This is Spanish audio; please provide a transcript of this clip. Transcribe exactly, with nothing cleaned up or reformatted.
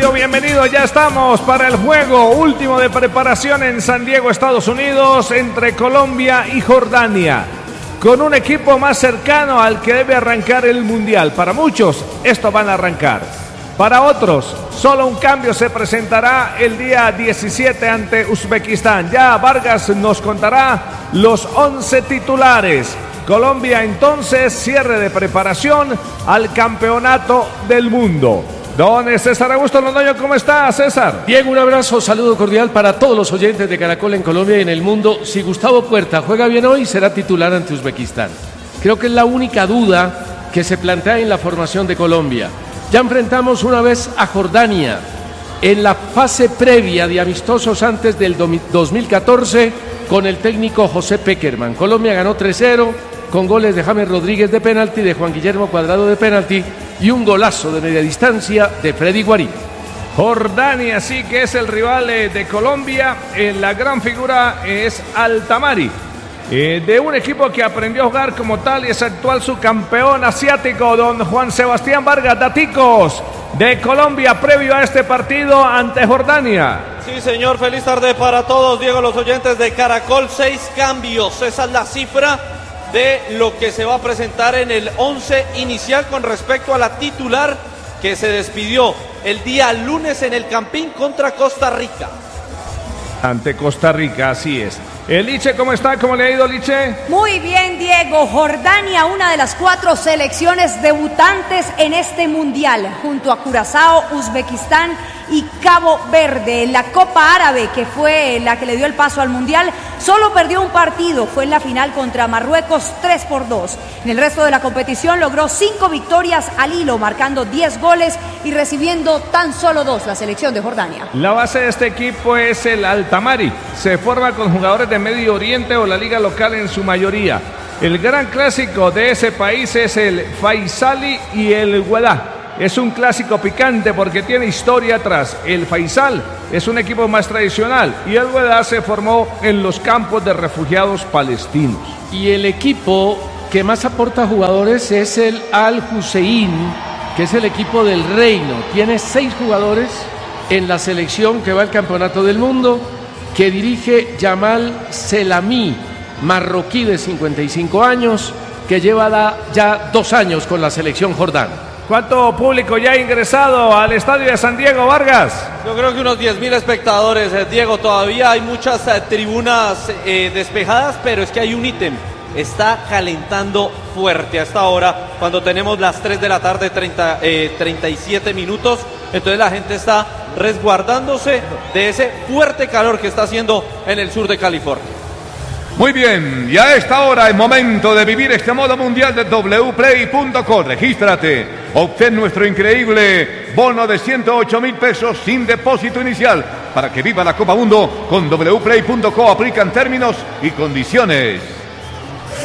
Nayo, bienvenido. Ya estamos para el juego último de preparación en San Diego, Estados Unidos, entre Colombia y Jordania, con un equipo más cercano al que debe arrancar el Mundial. Para muchos, estos van a arrancar. Para otros, solo un cambio se presentará el día diecisiete ante Uzbekistán. Ya Vargas nos contará los once titulares. Colombia entonces, cierre de preparación al campeonato del mundo. Don César Augusto Londoño, ¿cómo está, César? Diego, un abrazo, saludo cordial para todos los oyentes de Caracol en Colombia y en el mundo. Si Gustavo Puerta juega bien hoy, será titular ante Uzbekistán. Creo que es la única duda que se plantea en la formación de Colombia. Ya enfrentamos una vez a Jordania en la fase previa de amistosos antes del dos mil catorce con el técnico José Peckerman. Colombia ganó tres cero con goles de James Rodríguez de penalti, de Juan Guillermo Cuadrado de penalti y un golazo de media distancia de Freddy Guarín. Jordania sí que es el rival de Colombia. Eh, la gran figura es Altamari, eh, de un equipo que aprendió a jugar como tal y es actual subcampeón asiático. Don Juan Sebastián Vargas, daticos de Colombia previo a este partido ante Jordania. Sí, señor, feliz tarde para todos. Diego, los oyentes de Caracol, seis cambios, esa es la cifra de lo que se va a presentar en el once inicial con respecto a la titular que se despidió el día lunes en el Campín contra Costa Rica. Ante Costa Rica, así es. El Liche, ¿cómo está? ¿Cómo le ha ido, Liche? Muy bien, Diego. Jordania, una de las cuatro selecciones debutantes en este mundial, junto a Curazao, Uzbekistán y Cabo Verde. En la Copa Árabe, que fue la que le dio el paso al mundial, solo perdió un partido, fue en la final contra Marruecos, tres por dos. En el resto de la competición logró cinco victorias al hilo, marcando diez goles y recibiendo tan solo dos la selección de Jordania. La base de este equipo es el Altamari. Se forma con jugadores de Medio Oriente o la liga local en su mayoría. El gran clásico de ese país es el Faisali y el Wedah. Es un clásico picante porque tiene historia atrás. El Faisal es un equipo más tradicional y el Wedah se formó en los campos de refugiados palestinos. Y el equipo que más aporta jugadores es el Al Hussein, que es el equipo del Reino. Tiene seis jugadores en la selección que va al Campeonato del Mundo, que dirige Yamal Selami, marroquí de cincuenta y cinco años, que lleva ya dos años con la selección jordana. ¿Cuánto público ya ha ingresado al estadio de San Diego, Vargas? Yo creo que unos diez mil espectadores, eh, Diego. Todavía hay muchas eh, tribunas eh, despejadas, pero es que hay un ítem. Está calentando fuerte hasta ahora, cuando tenemos las tres de la tarde, treinta, eh, treinta y siete minutos. Entonces la gente está resguardándose de ese fuerte calor que está haciendo en el sur de California. Muy bien, y a esta hora es momento de vivir este modo mundial de doble u play punto com. Regístrate, obtén nuestro increíble bono de ciento ocho mil pesos sin depósito inicial para que viva la Copa Mundo con doble u play punto com. Aplican términos y condiciones.